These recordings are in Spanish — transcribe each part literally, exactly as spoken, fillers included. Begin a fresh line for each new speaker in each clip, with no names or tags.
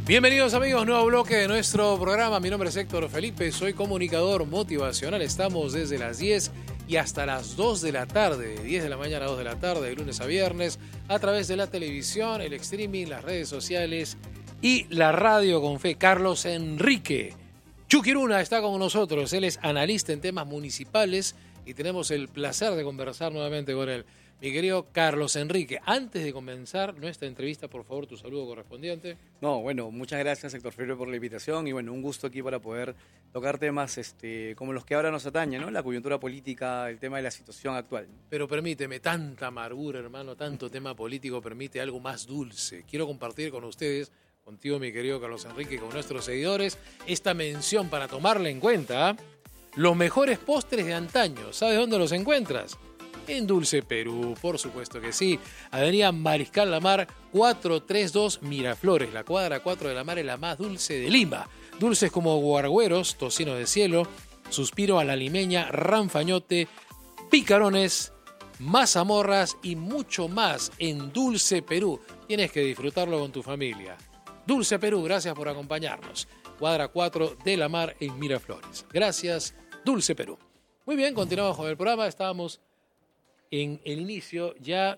Bienvenidos amigos, nuevo bloque de nuestro programa. Mi nombre es Héctor Felipe, soy comunicador motivacional. Estamos desde las diez y hasta las dos de la tarde, de diez de la mañana a dos de la tarde, de lunes a viernes, a través de la televisión, el streaming, las redes sociales y la radio con fe. Carlos Enrique Chuquiruna está con nosotros, él es analista en temas municipales y tenemos el placer de conversar nuevamente con él. Mi querido Carlos Enrique, antes de comenzar nuestra entrevista, por favor, tu saludo correspondiente.
No, bueno, muchas gracias, Héctor Felipe, por la invitación y bueno, un gusto aquí para poder tocar temas este, como los que ahora nos atañen, ¿no? La coyuntura política, el tema de la situación actual.
Pero permíteme, tanta amargura, hermano, tanto tema político, permite algo más dulce. Quiero compartir con ustedes, contigo, mi querido Carlos Enrique, con nuestros seguidores, esta mención para tomarla en cuenta. ¿eh? Los mejores postres de antaño, ¿sabes dónde los encuentras? En Dulce Perú, por supuesto que sí. Avenida Mariscal Lamar, cuatrocientos treinta y dos Miraflores. La cuadra cuatro de la Mar es la más dulce de Lima. Dulces como guargueros, tocino de cielo, suspiro a la limeña, ranfañote, picarones, mazamorras y mucho más en Dulce Perú. Tienes que disfrutarlo con tu familia. Dulce Perú, gracias por acompañarnos. Cuadra cuatro de la Mar en Miraflores. Gracias, Dulce Perú. Muy bien, continuamos con el programa. Estábamos en el inicio ya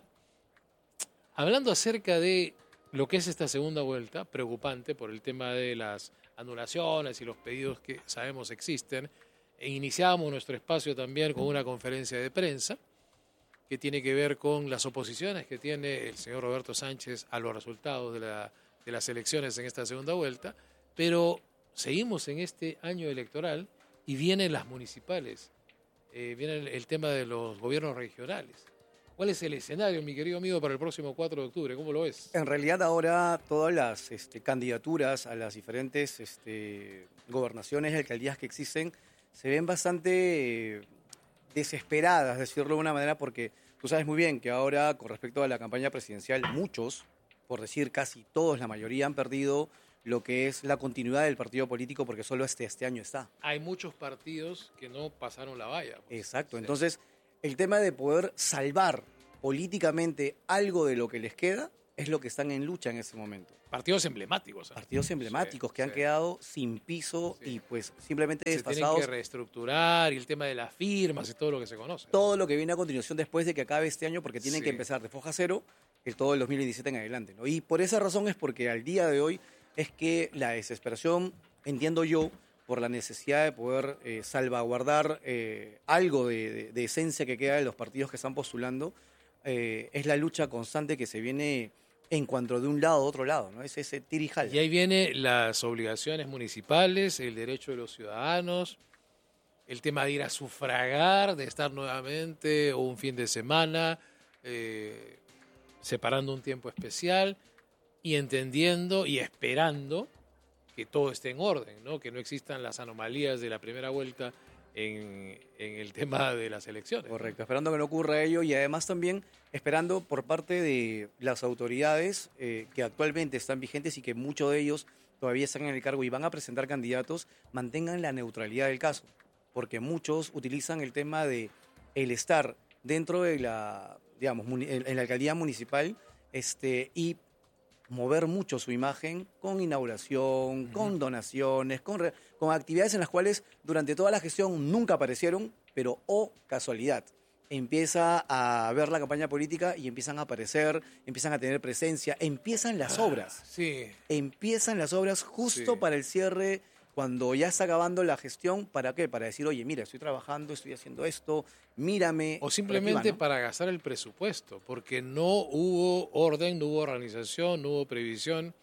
hablando acerca de lo que es esta segunda vuelta, preocupante por el tema de las anulaciones y los pedidos que sabemos existen. E iniciábamos nuestro espacio también con una conferencia de prensa que tiene que ver con las oposiciones que tiene el señor Roberto Sánchez a los resultados de, la, de las elecciones en esta segunda vuelta, pero seguimos en este año electoral y vienen las municipales. Eh, viene el, el tema de los gobiernos regionales. ¿Cuál es el escenario, mi querido amigo, para el próximo cuatro de octubre? ¿Cómo lo ves?
En realidad ahora todas las este, candidaturas a las diferentes este, gobernaciones y alcaldías que existen se ven bastante eh, desesperadas, decirlo de una manera, porque tú sabes muy bien que ahora con respecto a la campaña presidencial, muchos, por decir casi todos, la mayoría han perdido lo que es la continuidad del partido político porque solo este, este año está.
Hay muchos partidos que no pasaron la valla. Pues.
Exacto,
Sí.
Entonces el tema de poder salvar políticamente algo de lo que les queda es lo que están en lucha en ese momento.
Partidos emblemáticos. ¿eh?
Partidos emblemáticos
sí,
que han
sí.
quedado sin piso
Sí.
y pues simplemente
Se
desfasados.
tienen que reestructurar y el tema de las firmas y todo lo que se conoce.
Todo lo que viene a continuación después de que acabe este año porque tienen
Sí.
que empezar de foja cero el todo el dos mil diecisiete en adelante, ¿no? Y por esa razón es porque al día de hoy es que la desesperación, entiendo yo, por la necesidad de poder eh, salvaguardar eh, algo de, de, de esencia que queda de los partidos que están postulando, eh, es la lucha constante que se viene en cuanto de un lado a otro lado, ¿no? Es ese tirijal.
Y ahí vienen las obligaciones municipales, el derecho de los ciudadanos, el tema de ir a sufragar, de estar nuevamente o un fin de semana, eh, separando un tiempo especial y entendiendo y esperando que todo esté en orden, ¿no? Que no existan las anomalías de la primera vuelta en, en el tema de las elecciones.
Correcto, esperando que no ocurra ello y además también esperando por parte de las autoridades eh, que actualmente están vigentes y que muchos de ellos todavía están en el cargo y van a presentar candidatos, mantengan la neutralidad del caso, porque muchos utilizan el tema de el estar dentro de la, digamos, en la alcaldía municipal este, y mover mucho su imagen con inauguración, uh-huh. con donaciones, con, re, con actividades en las cuales durante toda la gestión nunca aparecieron, pero oh casualidad, empieza a ver la campaña política y empiezan a aparecer, empiezan a tener presencia, empiezan las obras.
Ah, sí.
Empiezan las obras justo
Sí.
para el cierre, cuando ya está acabando la gestión, ¿para qué? Para decir, oye, mira, estoy trabajando, estoy haciendo esto, mírame.
O simplemente
aquí va, ¿no?
para gastar el presupuesto, porque no hubo orden, no hubo organización, no hubo previsión,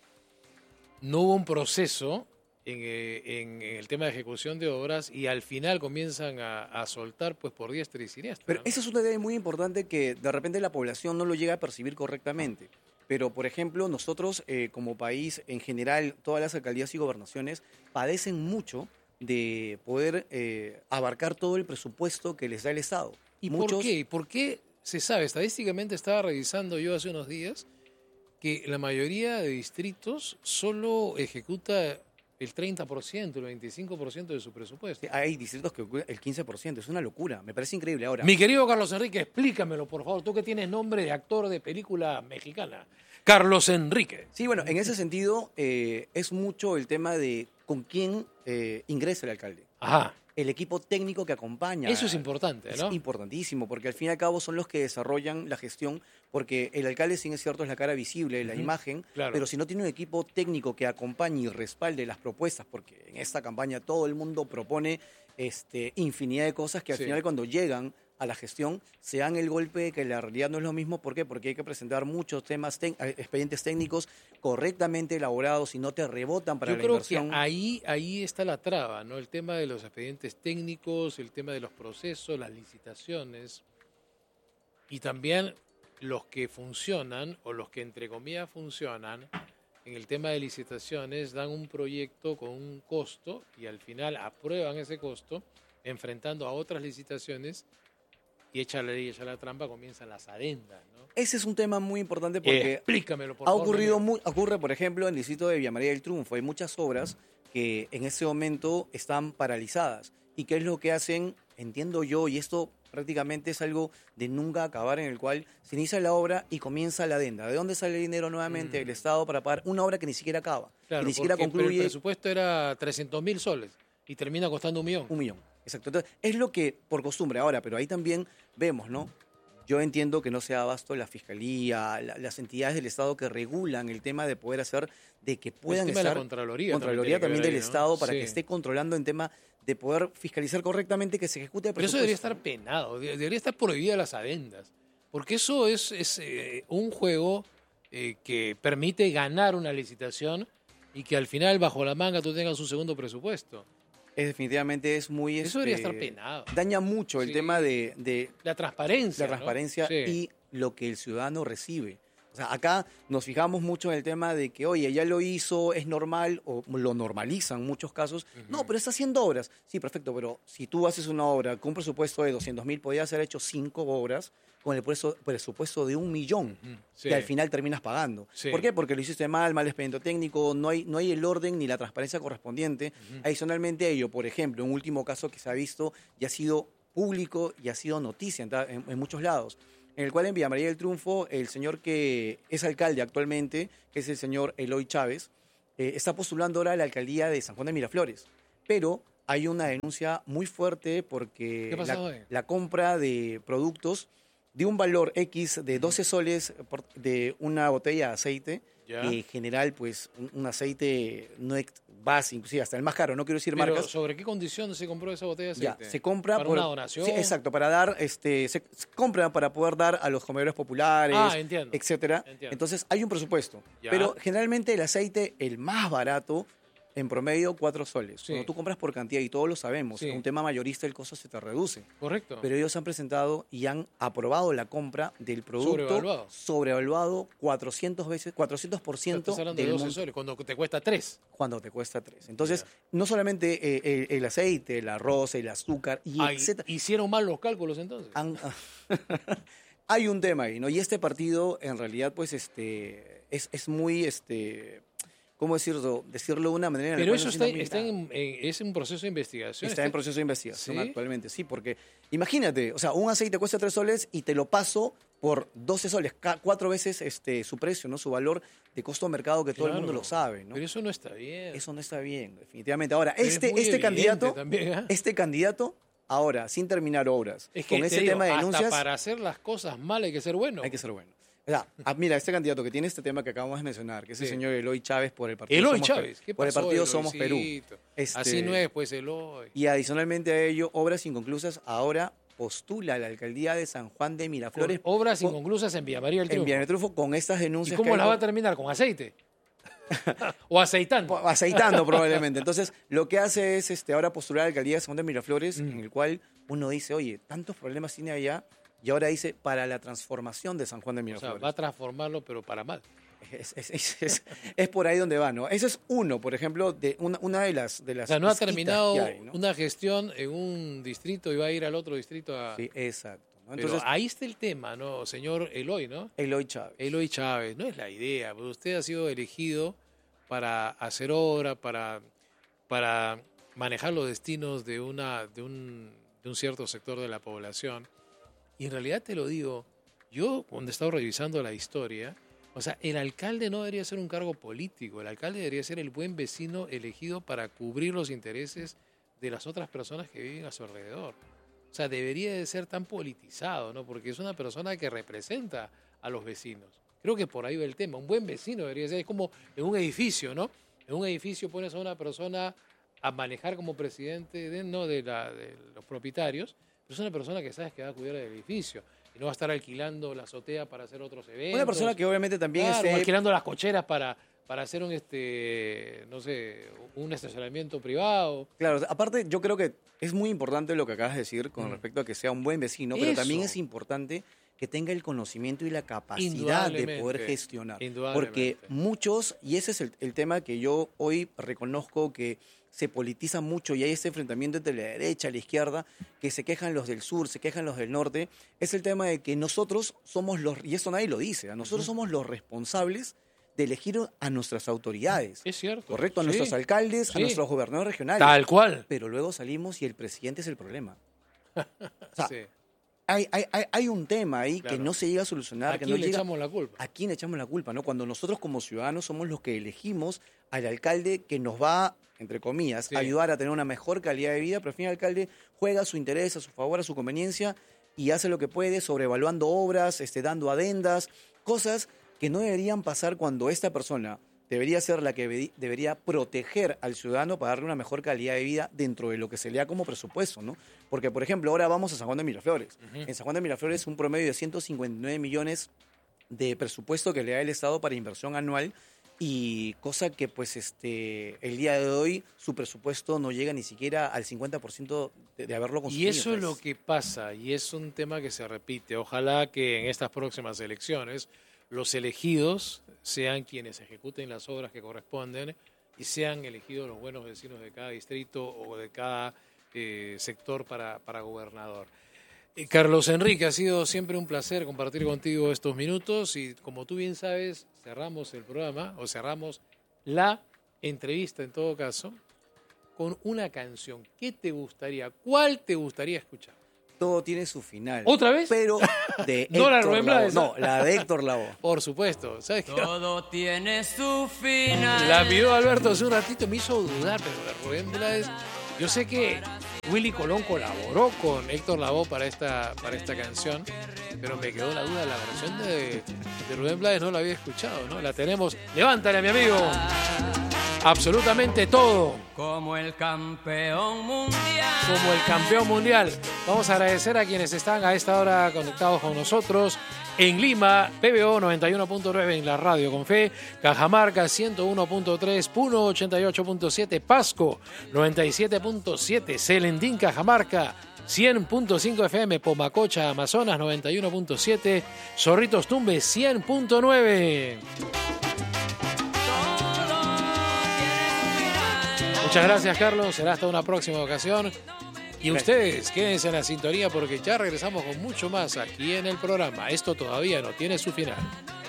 no hubo un proceso en, eh, en, en el tema de ejecución de obras y al final comienzan a, a soltar pues por diestra y siniestra.
Pero
¿no?
esa es una idea muy importante que de repente la población no lo llega a percibir correctamente. Pero, por ejemplo, nosotros eh, como país, en general, todas las alcaldías y gobernaciones padecen mucho de poder eh, abarcar todo el presupuesto que les da el Estado.
¿Y
Muchos...
por qué? ¿Y por qué se sabe? Estadísticamente estaba revisando yo hace unos días que la mayoría de distritos solo ejecuta el treinta por ciento, el veinticinco por ciento de su presupuesto.
Hay distritos que ocupan el quince por ciento, es una locura, me parece increíble. Ahora,
Mi querido Carlos Enrique, explícamelo, por favor, tú que tienes nombre de actor de película mexicana. Carlos Enrique.
Sí, bueno, en ese sentido eh, es mucho el tema de con quién eh, ingresa el alcalde.
Ajá.
El equipo técnico que acompaña.
Eso es importante, ¿no?
Es importantísimo, porque al fin y al cabo son los que desarrollan la gestión, porque el alcalde, sí es cierto, es la cara visible, la
Ujú,
imagen,
claro.
pero si no tiene un equipo técnico que acompañe y respalde las propuestas, porque en esta campaña todo el mundo propone este, infinidad de cosas que al
Sí.
final cuando llegan a la gestión se dan el golpe que la realidad no es lo mismo. ¿Por qué? Porque hay que presentar muchos temas, tec- eh, expedientes técnicos correctamente elaborados y no te rebotan para
Yo
la
creo
inversión.
que ahí, ahí está la traba, ¿no? El tema de los expedientes técnicos, el tema de los procesos, las licitaciones y también los que funcionan o los que entre comillas funcionan en el tema de licitaciones dan un proyecto con un costo y al final aprueban ese costo enfrentando a otras licitaciones y echa la ley, echa la trampa, comienzan las adendas, ¿no?
Ese es un tema muy importante porque
Explícamelo, por
ha
favor.
ocurrido,
Miguel.
mu- ocurre, por ejemplo, en el distrito de Villa María del Triunfo. Hay muchas obras que en ese momento están paralizadas. ¿Y qué es lo que hacen? Entiendo yo, y esto prácticamente es algo de nunca acabar, en el cual se inicia la obra y comienza la adenda. ¿De dónde sale el dinero nuevamente
Mm.
del Estado para pagar una obra que ni siquiera acaba?
Claro,
que ni siquiera
porque pero el
concluye
presupuesto era trescientos mil soles y termina costando un millón.
un millón. Exacto. Entonces, es lo que por costumbre ahora, pero ahí también vemos, ¿no? Yo entiendo que no sea abasto la Fiscalía, la- las entidades del Estado que regulan el tema de poder hacer, de que puedan
tema de la
estar...
Contraloría
Contraloría
también
también
tiene que
del
ver ahí, ¿no?
Estado para
Sí.
que esté controlando en tema de poder fiscalizar correctamente que se ejecute el
Pero eso
presupuesto.
debería estar penado, de- debería estar prohibida las adendas, porque eso es, es eh, un juego eh, que permite ganar una licitación y que al final bajo la manga tú tengas un segundo presupuesto.
Es, definitivamente es muy...
Eso debería
este,
estar penado.
Daña mucho el
Sí.
tema de, de
La transparencia.
la
¿no?
transparencia
Sí.
y lo que el ciudadano recibe. O sea, acá nos fijamos mucho en el tema de que, oye, ya lo hizo, es normal, o lo normalizan en muchos casos. No, pero está haciendo obras. Sí, perfecto, pero si tú haces una obra con un presupuesto de doscientos mil, podías haber hecho cinco obras con el presu- presupuesto de un millón,
Ujú, sí.
que al final terminas pagando.
Sí.
¿Por qué? Porque lo hiciste mal, mal expediente técnico, no hay, no hay el orden ni la transparencia correspondiente. Adicionalmente a ello, por ejemplo, un último caso que se ha visto y ha sido público y ha sido noticia en, ta- en- en muchos lados, en el cual en Villa María del Triunfo, el señor que es alcalde actualmente, que es el señor Eloy Chávez, eh, está postulando ahora a la alcaldía de San Juan de Miraflores. Pero hay una denuncia muy fuerte porque
¿Qué pasó
la,
ahí?
la compra de productos de un valor X de doce soles por- de una botella de aceite,
Ya.
que en general, pues, un, un aceite no ex- base, inclusive hasta el más caro, no quiero decir
Pero,
marcas.
¿sobre qué condición se compró esa botella de
Ya,
aceite?
se compra
¿Para
por
una donación?
Sí, exacto, para dar, este, se, se compra para poder dar a los comedores populares,
Ah, entiendo.
etcétera.
Entiendo.
Entonces hay un presupuesto,
Ya.
pero generalmente el aceite, el más barato, en promedio cuatro soles.
Sí.
Cuando tú compras por cantidad y todos lo sabemos,
Sí.
en un tema mayorista el costo se te reduce.
Correcto.
Pero ellos han presentado y han aprobado la compra del producto
Sobrevaluado.
sobrevaluado cuatrocientas veces, cuatrocientos por
O sea,
ciento
estás hablando de
del
doce
monto
soles, cuando te cuesta tres.
cuando te cuesta tres. Entonces,
Ya.
no solamente eh, el, el aceite, el arroz, el azúcar y
Ah,
etcétera.
¿Hicieron mal los cálculos entonces?
Han- hay un tema ahí, ¿no? Y este partido, en realidad, pues, este, es, es muy, este, ¿cómo decirlo? Decirlo de una manera. en la
Pero
cual
eso
no
está,
sienta muy
está
grave.
en, en- es un proceso de investigación.
Está en proceso de investigación
¿Sí?
actualmente, sí, porque imagínate, o sea, un aceite cuesta tres soles y te lo paso por doce soles, ca- cuatro veces este, su precio, ¿no? Su valor de costo de mercado que todo el
Claro.
mundo lo sabe, ¿no?
Pero eso no está bien.
Eso no está bien, definitivamente. Ahora,
Pero es
este,
muy
este
evidente
candidato,
también, ¿ah?
este candidato, ahora, sin terminar obras,
Es que
con
te
ese
digo,
tema de
hasta
denuncias,
para hacer las cosas mal hay que ser bueno.
hay que ser bueno. O sea, ah, mira, este candidato que tiene este tema que acabamos de mencionar, que es el
Sí.
señor Eloy Chávez por el partido
Eloy
Somos
Chávez,
Perú,
¿qué
por el
pasó,
partido Somos Perú.
Eloycito?
Este,
Así no es, pues, Eloy.
Y adicionalmente a ello, obras inconclusas, ahora postula a la alcaldía de San Juan de Miraflores
Con obras
con-
inconclusas en Villa María del
en
Triunfo.
Villa Trufo con estas
¿Y
denuncias.
cómo
que hay
las va a
por-
terminar? ¿Con aceite? ¿O aceitando?
aceitando probablemente. Entonces, lo que hace es este, ahora postular a la alcaldía de San Juan de Miraflores,
Mm.
en el cual uno dice, oye, tantos problemas tiene allá, y ahora dice, para la transformación de San Juan de
O sea,
Miraflores.
va a transformarlo, pero para mal.
Es, es- es- es- es por ahí donde va, ¿no? Ese es uno, por ejemplo, de una, una de las de
O
las
sea, no ha
pizquitas
terminado
que hay, ¿no?
una gestión en un distrito y va a ir al otro distrito a...
Sí, exacto. ¿no?
Pero
Entonces,
ahí está el tema, ¿no? Señor Eloy, ¿no?
Eloy Chávez.
Eloy Chávez, no es la idea, pues usted ha sido elegido para hacer obra, para para manejar los destinos de, una, de, un, de un cierto sector de la población. Y en realidad te lo digo, yo cuando he estado revisando la historia, o sea, el alcalde no debería ser un cargo político, el alcalde debería ser el buen vecino elegido para cubrir los intereses de las otras personas que viven a su alrededor. O sea, debería de ser tan politizado, ¿no? Porque es una persona que representa a los vecinos. Creo que por ahí va el tema. Un buen vecino debería ser, es como en un edificio, ¿no? En un edificio pones a una persona a manejar como presidente de, no de, la, de los propietarios, pero es una persona que sabes que va a cuidar el edificio y no va a estar alquilando la azotea para hacer otros eventos.
Una persona que obviamente también
claro,
esté...
alquilando las cocheras para, para hacer un, este, no sé, un estacionamiento privado.
Claro, aparte yo creo que es muy importante lo que acabas de decir con mm. respecto a que sea un buen vecino, pero
Eso.
también es importante que tenga el conocimiento y la capacidad de poder gestionar. Porque muchos, y ese es el, el tema que yo hoy reconozco que se politiza mucho y hay ese enfrentamiento entre la derecha y la izquierda, que se quejan los del sur, se quejan los del norte, es el tema de que nosotros somos los, y eso nadie lo dice, nosotros uh-huh. somos los responsables de elegir a nuestras autoridades.
Es cierto.
Correcto, a
sí.
nuestros alcaldes,
sí.
a nuestros gobernadores regionales.
Tal cual.
Pero luego salimos y el presidente es el problema. O sea,
sí.
hay, hay, hay un tema ahí
claro.
que no se llega a solucionar.
¿A
que
quién
no
le
llega...
echamos la culpa?
¿A quién le echamos la culpa? ¿No? Cuando nosotros como ciudadanos somos los que elegimos al alcalde que nos va, entre comillas,
sí.
a ayudar a tener una mejor calidad de vida, pero al fin el alcalde juega a su interés, a su favor, a su conveniencia y hace lo que puede, sobrevaluando obras, este, dando adendas, cosas que no deberían pasar cuando esta persona debería ser la que debería proteger al ciudadano para darle una mejor calidad de vida dentro de lo que se le da como presupuesto, ¿no? Porque, por ejemplo, ahora vamos a San Juan de Miraflores. Uh-huh. En San Juan de Miraflores un promedio de ciento cincuenta y nueve millones de presupuesto que le da el Estado para inversión anual y cosa que, pues, este, el día de hoy su presupuesto no llega ni siquiera al cincuenta por ciento de, de haberlo consumido.
Y eso ¿sabes? Es lo que pasa y es un tema que se repite. Ojalá que en estas próximas elecciones los elegidos sean quienes ejecuten las obras que corresponden y sean elegidos los buenos vecinos de cada distrito o de cada eh, sector para, para gobernador. Eh, Carlos Enrique, ha sido siempre un placer compartir contigo estos minutos y como tú bien sabes, cerramos el programa o cerramos la entrevista en todo caso con una canción. ¿Qué te gustaría? ¿Cuál te gustaría escuchar?
Todo tiene su final.
¿Otra vez?
Pero de
no
Héctor
la Rubén Blades.
No, la de Héctor Lavoe.
Por supuesto. ¿Sabes qué?
Todo tiene su final.
La pidió Alberto hace un ratito, me hizo dudar, pero la Rubén Blades... Yo sé que Willy Colón colaboró con Héctor Lavoe para esta, para esta canción, pero me quedó la duda, la versión de, de Rubén Blades no la había escuchado, ¿no? La tenemos. Levántale, mi amigo. Absolutamente todo.
Como el campeón mundial.
Como el campeón mundial. Vamos a agradecer a quienes están a esta hora conectados con nosotros. En Lima, P B O noventa y uno punto nueve en la radio con fe, Cajamarca ciento uno punto tres, Puno ochenta y ocho punto siete, Pasco noventa y siete punto siete, Celendín, Cajamarca cien punto cinco F M, Pomacocha, Amazonas noventa y uno punto siete, Zorritos Tumbes cien punto nueve. Muchas gracias, Carlos. Será hasta una próxima ocasión. Y ustedes, quédense en la sintonía porque ya regresamos con mucho más aquí en el programa. Esto todavía no tiene su final.